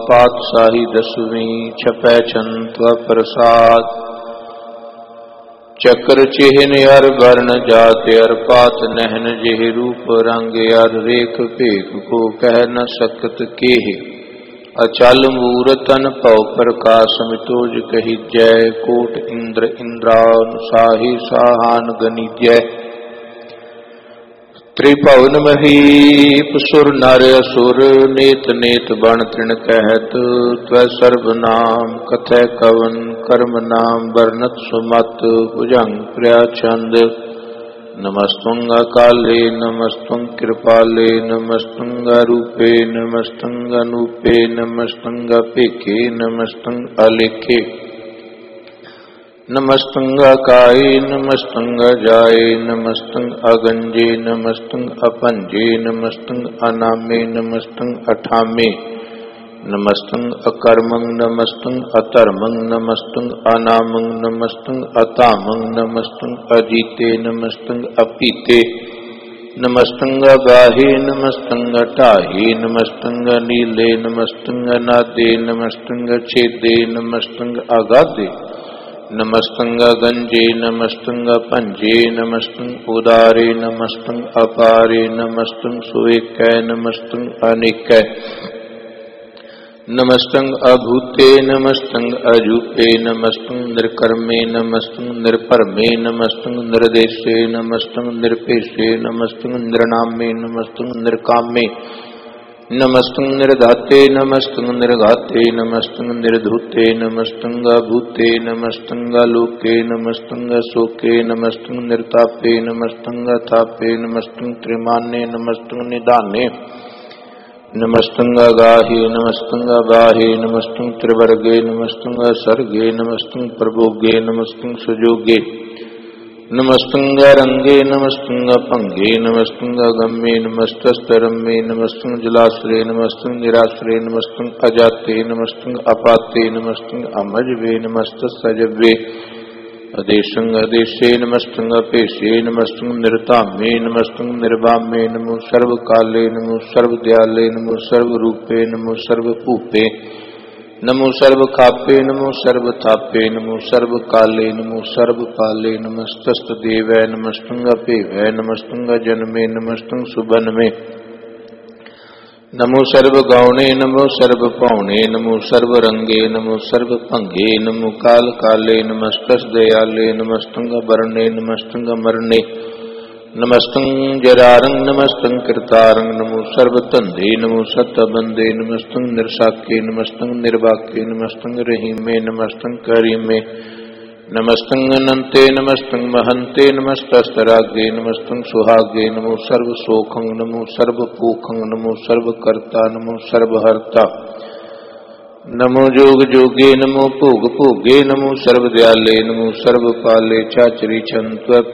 पातशाही दसवीं छपै चंत प्रसाद। चक्र चिन्ह अर वर्ण जात अर पात नहन जिह रूप रंग अर रेख भेख को कह न सकत केह। अचल मूरतन पव प्रकाश मितोज कही जय। कोट इंद्र इंद्रान साही साहान गनी जय। त्रिभुवन महीप सुर नर असुर नेत नेत बण तृण कहत। त्वै सर्वनाम कथय कवन कर्म नाम वर्णत सुमत। भुजंग प्रिया छंद नमस्तुं काले नमस्तुं कृपाले नमस्तुं रूपे नमस्तुं अनूपे नमस्तुं अपेखे नमस्तुं अलेखे। नमस्तुं अकाये नमस्तुं अजाये नमस्तुं अगंजे नमस्तुं अपंजे नमस्तुं अनामे नमस्तुं अठामे। नमस्तुं अकर्मं नमस्तुं अधर्मं नमस्तुं अनामं नमस्तुं अतामं नमस्तुं अजीते नमस्तुं अपीते। नमस्तुं अगाहे नमस्तुं अटाहे नमस्तुं अनीले नमस्तुं अनादे नमस्तुं अछेदे नमस्तुं अगाधे। नमस्तुं गंजे नमस्तुं पंजे नमस्तुं उदारे नमस्तुं अपारे नमस्तुं सुएकै नमस्तुं अनेकै। नमस्तुं अभूते नमस्तुं अजूपे नमस्तुं निर्कर्मे नमस्तुं निर्परमे नमस्तुं निर्देशे नमस्तुं निरपेशे नमस्तुं निर्नामे नमस्तुं निर्कामे। नमस्तुं निर्धाते नमस्तुं निर्घाते नमस्तुं निर्धूते नमस्तुं अभूते नमस्तुं आलोके नमस्तुं अशोके नमस्तुं निर्तापे नमस्तुं अथापे नमस्तुं त्रिमाने नमस्तुं निदाने। नमस्तुं अगाहे नमस्तुं अबाहे नमस्तुं त्रिवर्गे नमस्तुं असर्गे नमस्तुं प्रभोगे नमस्तुं सुजोगे। नमस्तुं रंगे नमस्तुं अपंगे नमस्तुं अगम्ये नमस्तस्तरम्ये नमस्तुं जलाश्रये नमस्तुं निराश्रये नमस्तुं अजाते नमस्तुं अपाते नमस्तुं अमजवे नमस्तसजवे। अदेशं अदेशे नमस्तुं अपेशे नमस्तुं निर्ताम्ये नमस्तुं निर्वाम्ये नमो सर्वकाले नमो सर्वदयाले नमो सर्वरूपे नमो सर्वभूपे। नमो सर्वखापे नमो सर्वथापे नमो सर्वकाले नमो सर्वपाले। नमस्तस्तदेवै नमस्तुं अपेवै नमस्तुं अजन्मे नमस्तुं सुबन्मे। नमो सर्वगौणे नमो सर्वपौणे नमो सर्वरंगे नमो सर्वभंगे। नमो काल काले नमस्तस्दयाले नमस्तुं अवर्णे नमस्तुं अमरणे। नमस्तुं जरारं नमस्तुं कृतारं नमो सर्वतंधे नमो सतबंधे नमस्तुं निर्साके नमस्तुं निर्वाके नमस्तुं रहीमे नमस्तुं करीमे। नमस्तुं अनंते नमस्तुं महंते नमस्तस्तरागे नमस्तुं सुहागे नमो सर्वसोखं नमो सर्वपोखं नमो सर्वकर्ता नमो सर्वहर्ता। नमो जोग जोगे नमो भोग भोगे नमो सर्वदयाले नमो सर्वपाले। चाचरी छंत्व